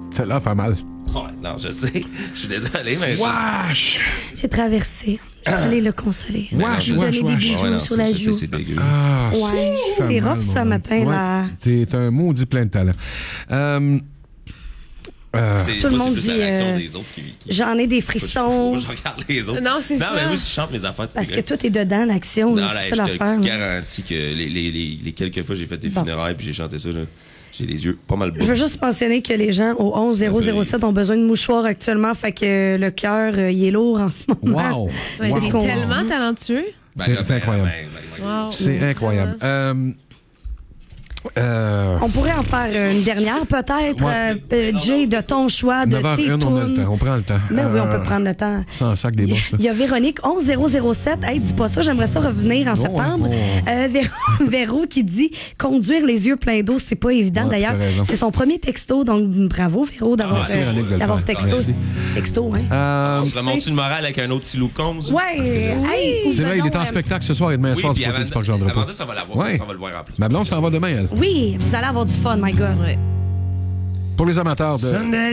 Ça l'a fait mal. Ouais, non, je sais. Je suis désolé, mais... Wesh! J'ai traversé. Je vais aller le consoler. Wesh, Lui donner des bisous Ouais, non, sur la je sais, joue. c'est dégueu. Ah, Ouais, ça c'est fait rough mal, ça mon matin, gars. là. Ouais, t'es un maudit plein de talent. Tout le Moi, monde c'est plus dit, la réaction des autres qui... J'en ai des Faut que frissons. je regarde les autres. Non, c'est ça. Non, mais moi, si je chante mes affaires... Parce que toi, t'es dedans, l'action. Non, là, là, c'est ça je te l'affaire. garantis que les quelques fois que j'ai fait des Bon. funérailles puis j'ai chanté ça, là, j'ai les yeux pas mal bas. Je veux juste mentionner que les gens au 11-007 ont besoin de mouchoirs actuellement, fait que le cœur, il est lourd en ce moment. Wow! Ouais, Wow. c'est tellement talentueux. C'est incroyable. Wow. C'est incroyable. On pourrait en faire une dernière, peut-être, Ouais. Jay, de ton choix, de 9h01, tes on a le tunes. temps. On prend le temps. Mais oui, on peut prendre le temps. Sans sac des bosses, là. Il y a Véronique, 11007. Hey, dis pas ça, j'aimerais ça revenir en septembre. Véro qui dit conduire les yeux pleins d'eau, c'est pas évident. Ouais, D'ailleurs, t'as raison. c'est son premier texto, donc bravo, Véro, d'avoir Merci, Véronique, de le faire. texto. Merci. Texto, hein. On se remonte une morale avec un autre petit loup Combs? Ouais, hey, C'est vrai, il est en non, spectacle ce soir et demain Oui, soir du puis côté du Parc Jean-Drapeau. Amanda, ça va l'avoir. Ouais. Ça va le voir en plus. Ma blonde s'en va demain, elle. Oui, vous allez avoir du fun, my God. Ouais. Pour les amateurs de... Sunday.